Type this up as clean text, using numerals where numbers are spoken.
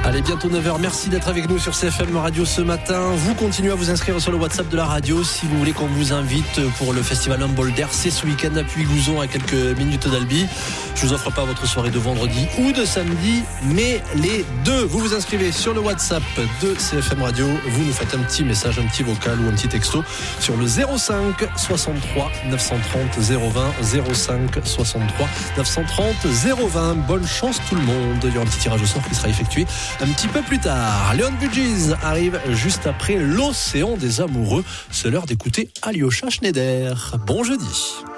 Allez, bientôt 9h. Merci d'être avec nous sur CFM Radio ce matin. Vous continuez à vous inscrire sur le WhatsApp de la radio si vous voulez qu'on vous invite pour le festival Humboldt d'Air. C'est ce week-end à Puy-Gouzon à quelques minutes d'Albi. Je vous offre pas votre soirée de vendredi ou de samedi, mais les deux. Vous vous inscrivez sur le WhatsApp de CFM Radio. Vous nous faites un petit message, un petit vocal ou un petit texto sur le 05 63 930 020 05 63 930 020. Bonne chance tout le monde. Il y aura un petit tirage au sort qui sera effectué un petit peu plus tard. Leon Budgies arrive juste après l'Océan des Amoureux. C'est l'heure d'écouter Alyosha Schneider. Bon jeudi.